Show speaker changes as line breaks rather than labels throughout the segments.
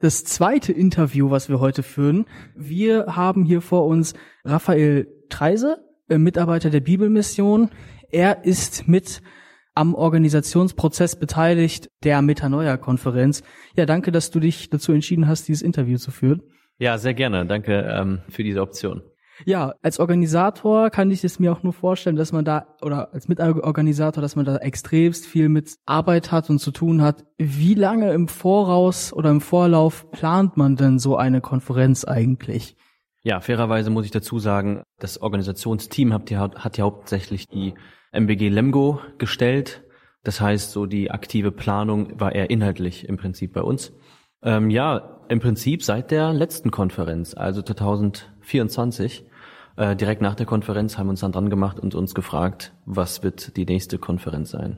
das zweite Interview, was wir heute führen. Wir haben hier vor uns Raphael Treise, Mitarbeiter der Bibelmission. Er ist mit am Organisationsprozess beteiligt der Metanoia-Konferenz. Ja, danke, dass du dich dazu entschieden hast, dieses Interview zu führen.
Ja, sehr gerne. Danke für diese Option.
Ja, als Organisator kann ich es mir auch nur vorstellen, dass man da, oder als Mitorganisator, dass man da extremst viel mit Arbeit hat und zu tun hat. Wie lange im Voraus oder im Vorlauf plant man denn so eine Konferenz eigentlich?
Ja, fairerweise muss ich dazu sagen, das Organisationsteam hat ja hauptsächlich die MBG Lemgo gestellt. Das heißt, so die aktive Planung war eher inhaltlich im Prinzip bei uns. Im Prinzip seit der letzten Konferenz, also 2024, direkt nach der Konferenz haben wir uns dann dran gemacht und uns gefragt, was wird die nächste Konferenz sein.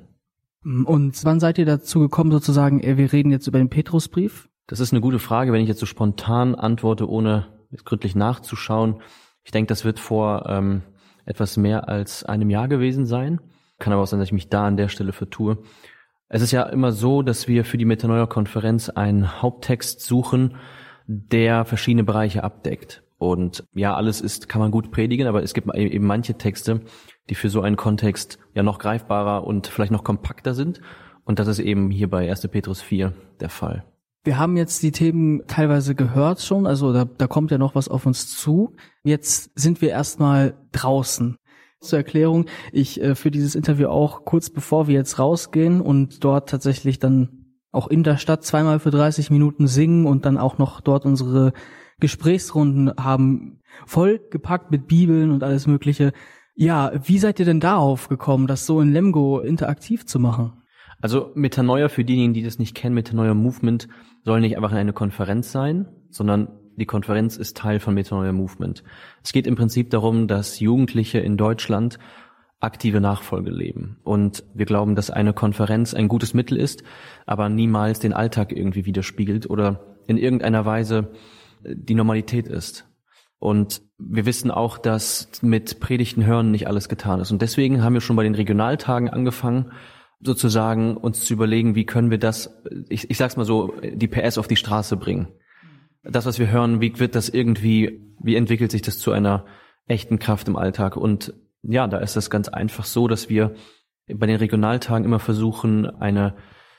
Und wann seid ihr dazu gekommen, sozusagen, wir reden jetzt über den Petrusbrief?
Das ist eine gute Frage, wenn ich jetzt so spontan antworte, ohne gründlich nachzuschauen. Ich denke, das wird vor etwas mehr als einem Jahr gewesen sein. Kann aber auch sein, dass ich mich da an der Stelle vertue. Es ist ja immer so, dass wir für die Metanoia-Konferenz einen Haupttext suchen, der verschiedene Bereiche abdeckt. Und ja, alles kann man gut predigen, aber es gibt eben manche Texte, die für so einen Kontext ja noch greifbarer und vielleicht noch kompakter sind. Und das ist eben hier bei 1. Petrus 4 der Fall.
Wir haben jetzt die Themen teilweise gehört schon, also da kommt ja noch was auf uns zu. Jetzt sind wir erstmal draußen. Zur Erklärung, ich für dieses Interview auch kurz bevor wir jetzt rausgehen und dort tatsächlich dann auch in der Stadt zweimal für 30 Minuten singen und dann auch noch dort unsere Gesprächsrunden haben, voll gepackt mit Bibeln und alles Mögliche. Ja, wie seid ihr denn darauf gekommen, das so in Lemgo interaktiv zu machen?
Also Metanoia, für diejenigen, die das nicht kennen, Metanoia Movement soll nicht einfach eine Konferenz sein, sondern die Konferenz ist Teil von Metanoia Movement. Es geht im Prinzip darum, dass Jugendliche in Deutschland aktive Nachfolge leben. Und wir glauben, dass eine Konferenz ein gutes Mittel ist, aber niemals den Alltag irgendwie widerspiegelt oder in irgendeiner Weise die Normalität ist. Und wir wissen auch, dass mit Predigten hören nicht alles getan ist. Und deswegen haben wir schon bei den Regionaltagen angefangen, sozusagen uns zu überlegen, wie können wir das, ich sag's mal so, die PS auf die Straße bringen. Das, was wir hören, wie entwickelt sich das zu einer echten Kraft im Alltag? Und ja, da ist es ganz einfach so, dass wir bei den Regionaltagen immer versuchen, eine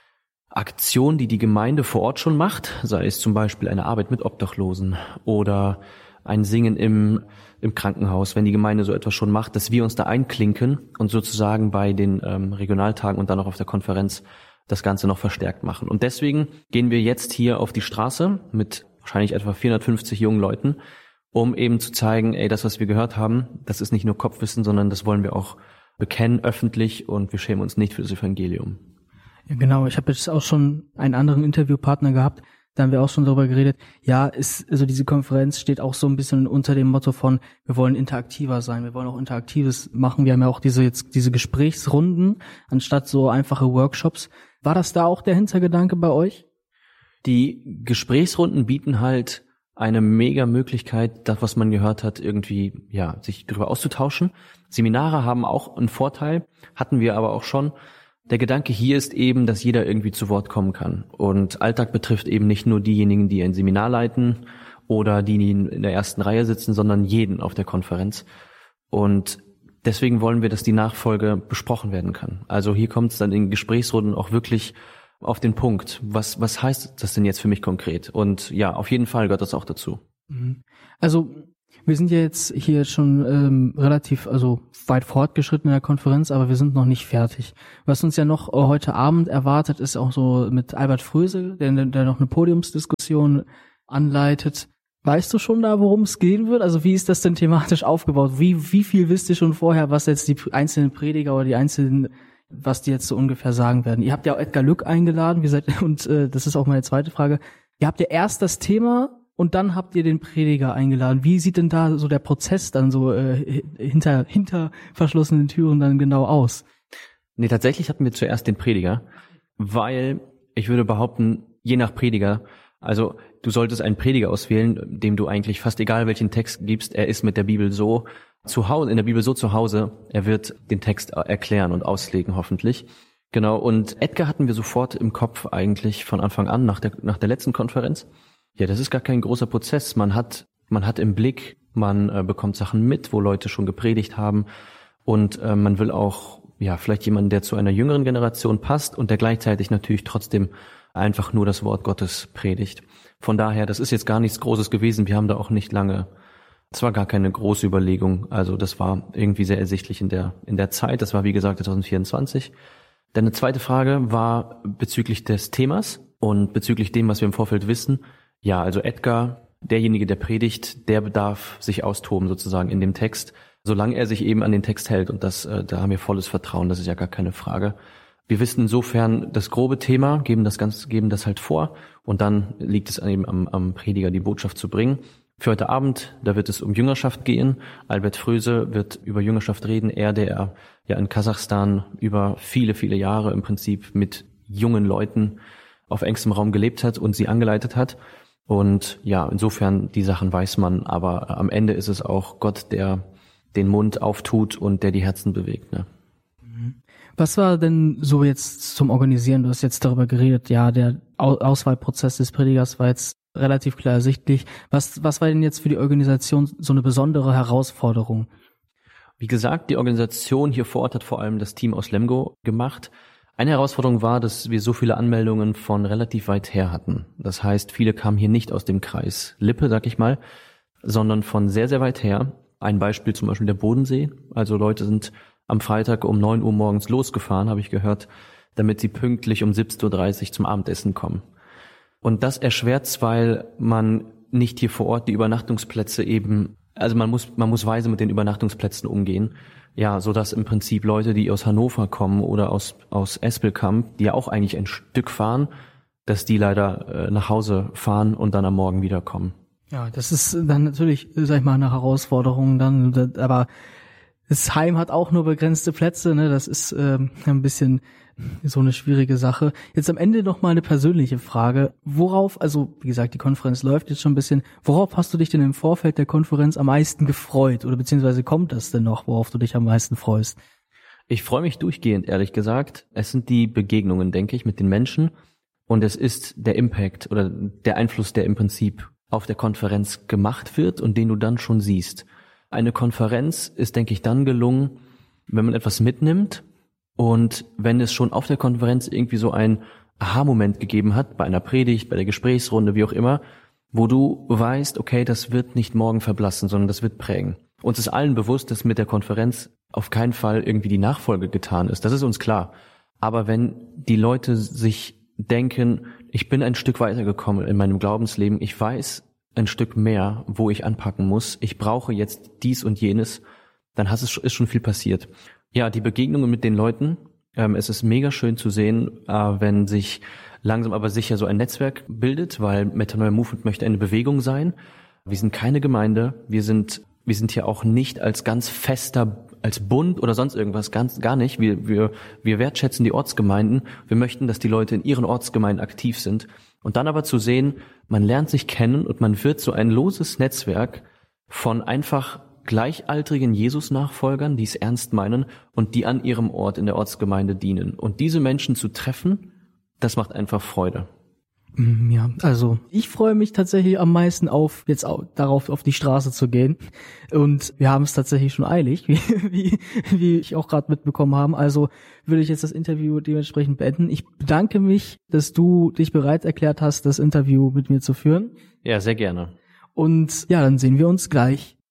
Aktion, die die Gemeinde vor Ort schon macht, sei es zum Beispiel eine Arbeit mit Obdachlosen oder ein Singen im Krankenhaus, wenn die Gemeinde so etwas schon macht, dass wir uns da einklinken und sozusagen bei den Regionaltagen und dann auch auf der Konferenz das Ganze noch verstärkt machen. Und deswegen gehen wir jetzt hier auf die Straße mit wahrscheinlich etwa 450 jungen Leuten, um eben zu zeigen, das, was wir gehört haben, das ist nicht nur Kopfwissen, sondern das wollen wir auch bekennen öffentlich und wir schämen uns nicht für das Evangelium.
Ja, genau. Ich habe jetzt auch schon einen anderen Interviewpartner gehabt, da haben wir auch schon darüber geredet. Ja, also diese Konferenz steht auch so ein bisschen unter dem Motto von, wir wollen interaktiver sein, wir wollen auch Interaktives machen. Wir haben ja auch diese Gesprächsrunden anstatt so einfache Workshops. War das da auch der Hintergedanke bei euch?
Die Gesprächsrunden bieten halt eine mega Möglichkeit, das, was man gehört hat, irgendwie, ja, sich darüber auszutauschen. Seminare haben auch einen Vorteil, hatten wir aber auch schon. Der Gedanke hier ist eben, dass jeder irgendwie zu Wort kommen kann. Und Alltag betrifft eben nicht nur diejenigen, die ein Seminar leiten oder die in der ersten Reihe sitzen, sondern jeden auf der Konferenz. Und deswegen wollen wir, dass die Nachfolge besprochen werden kann. Also hier kommt es dann in Gesprächsrunden auch wirklich auf den Punkt. Was heißt das denn jetzt für mich konkret? Und ja, auf jeden Fall gehört das auch dazu.
Also wir sind ja jetzt hier schon relativ weit fortgeschritten in der Konferenz, aber wir sind noch nicht fertig. Was uns ja noch heute Abend erwartet, ist auch so mit Albert Frösel, der noch eine Podiumsdiskussion anleitet. Weißt du schon da, worum es gehen wird? Also wie ist das denn thematisch aufgebaut? Wie viel wisst ihr schon vorher, was jetzt die einzelnen Prediger oder die einzelnen, was die jetzt so ungefähr sagen werden? Ihr habt ja auch Edgar Lück eingeladen, und das ist auch meine zweite Frage. Ihr habt ja erst das Thema und dann habt ihr den Prediger eingeladen. Wie sieht denn da so der Prozess dann so hinter verschlossenen Türen dann genau aus?
Nee, tatsächlich hatten wir zuerst den Prediger, weil ich würde behaupten, je nach Prediger, also du solltest einen Prediger auswählen, dem du eigentlich fast egal welchen Text gibst, er ist mit der Bibel so zu Hause, in der Bibel so zu Hause, er wird den Text erklären und auslegen hoffentlich. Genau, und Edgar hatten wir sofort im Kopf eigentlich von Anfang an, nach der letzten Konferenz. Ja, das ist gar kein großer Prozess. Man hat im Blick, man bekommt Sachen mit, wo Leute schon gepredigt haben und man will auch vielleicht jemanden, der zu einer jüngeren Generation passt und der gleichzeitig natürlich trotzdem einfach nur das Wort Gottes predigt. Von daher, das ist jetzt gar nichts Großes gewesen. Wir haben da auch nicht lange, es war gar keine große Überlegung. Also das war irgendwie sehr ersichtlich in der Zeit. Das war wie gesagt 2024. Dann eine zweite Frage war bezüglich des Themas und bezüglich dem, was wir im Vorfeld wissen. Ja, also Edgar, derjenige, der predigt, der bedarf sich austoben sozusagen in dem Text, solange er sich eben an den Text hält. Und da haben wir volles Vertrauen, das ist ja gar keine Frage. Wir wissen insofern das grobe Thema, geben das halt vor und dann liegt es eben am Prediger, die Botschaft zu bringen. Für heute Abend, da wird es um Jüngerschaft gehen. Albert Fröse wird über Jüngerschaft reden. Er, der ja in Kasachstan über viele, viele Jahre im Prinzip mit jungen Leuten auf engstem Raum gelebt hat und sie angeleitet hat. Und ja, insofern, die Sachen weiß man, aber am Ende ist es auch Gott, der den Mund auftut und der die Herzen bewegt, ne?
Was war denn so jetzt zum Organisieren? Du hast jetzt darüber geredet, ja, der Auswahlprozess des Predigers war jetzt relativ klar ersichtlich. Was war denn jetzt für die Organisation so eine besondere Herausforderung?
Wie gesagt, die Organisation hier vor Ort hat vor allem das Team aus Lemgo gemacht. Eine Herausforderung war, dass wir so viele Anmeldungen von relativ weit her hatten. Das heißt, viele kamen hier nicht aus dem Kreis Lippe, sag ich mal, sondern von sehr, sehr weit her. Ein Beispiel zum Beispiel der Bodensee. Also Leute sind am Freitag um 9 Uhr morgens losgefahren, habe ich gehört, damit sie pünktlich um 17.30 Uhr zum Abendessen kommen. Und das erschwert's, weil man nicht hier vor Ort die Übernachtungsplätze eben, also man muss weise mit den Übernachtungsplätzen umgehen. Ja, so dass im Prinzip Leute, die aus Hannover kommen oder aus Espelkamp, die ja auch eigentlich ein Stück fahren, dass die leider nach Hause fahren und dann am Morgen wiederkommen.
Ja, das ist dann natürlich, sag ich mal, eine Herausforderung dann, aber das Heim hat auch nur begrenzte Plätze, ne? Das ist ein bisschen so eine schwierige Sache. Jetzt am Ende noch mal eine persönliche Frage. Worauf, also wie gesagt, die Konferenz läuft jetzt schon ein bisschen, worauf hast du dich denn im Vorfeld der Konferenz am meisten gefreut? Oder beziehungsweise kommt das denn noch, worauf du dich am meisten freust?
Ich freue mich durchgehend, ehrlich gesagt. Es sind die Begegnungen, denke ich, mit den Menschen. Und es ist der Impact oder der Einfluss, der im Prinzip auf der Konferenz gemacht wird und den du dann schon siehst. Eine Konferenz ist, denke ich, dann gelungen, wenn man etwas mitnimmt und wenn es schon auf der Konferenz irgendwie so ein Aha-Moment gegeben hat, bei einer Predigt, bei der Gesprächsrunde, wie auch immer, wo du weißt, okay, das wird nicht morgen verblassen, sondern das wird prägen. Uns ist allen bewusst, dass mit der Konferenz auf keinen Fall irgendwie die Nachfolge getan ist. Das ist uns klar. Aber wenn die Leute sich denken, ich bin ein Stück weitergekommen in meinem Glaubensleben, ich weiß ein Stück mehr, wo ich anpacken muss, ich brauche jetzt dies und jenes, dann ist schon viel passiert. Ja, die Begegnungen mit den Leuten, es ist mega schön zu sehen, wenn sich langsam aber sicher so ein Netzwerk bildet, weil Metanoia Movement möchte eine Bewegung sein. Wir sind keine Gemeinde, wir sind hier auch nicht als ganz fester, als Bund oder sonst irgendwas, gar nicht. Wir wertschätzen die Ortsgemeinden, wir möchten, dass die Leute in ihren Ortsgemeinden aktiv sind. Und dann aber zu sehen, man lernt sich kennen und man wird so ein loses Netzwerk von einfach gleichaltrigen Jesus-Nachfolgern, die es ernst meinen und die an ihrem Ort in der Ortsgemeinde dienen. Und diese Menschen zu treffen, das macht einfach Freude.
Ja, also ich freue mich tatsächlich am meisten auf die Straße zu gehen. Und wir haben es tatsächlich schon eilig, wie ich auch gerade mitbekommen habe. Also würde ich jetzt das Interview dementsprechend beenden. Ich bedanke mich, dass du dich bereit erklärt hast, das Interview mit mir zu führen.
Ja, sehr gerne.
Und ja, dann sehen wir uns gleich